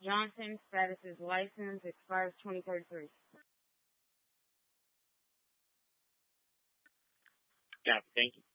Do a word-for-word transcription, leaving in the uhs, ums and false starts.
Johnson, status is license, expires twenty thirty-three. Copy. Thank you.